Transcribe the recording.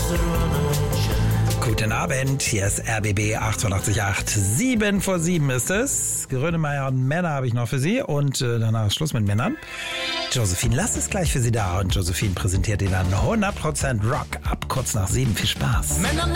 Guten Abend, hier ist RBB 888. 7 vor 7 ist es. Grönemeyer und Männer habe ich noch für Sie und danach ist Schluss mit Männern. Josephine, lass es gleich für Sie da und Josephine präsentiert Ihnen dann 100% Rock ab kurz nach 7. Viel Spaß. Männer